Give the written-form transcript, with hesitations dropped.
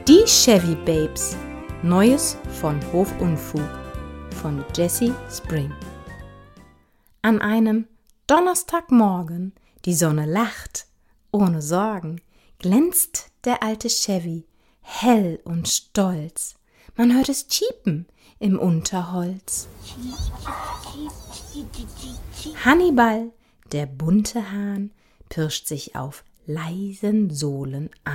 Die Chevy Babes. Neues von Hof und Fug von Jessie Spring. An einem Donnerstagmorgen, die Sonne lacht, ohne Sorgen, glänzt der alte Chevy, hell und stolz. Man hört es chiepen im Unterholz. Hannibal, der bunte Hahn, pirscht sich auf leisen Sohlen an.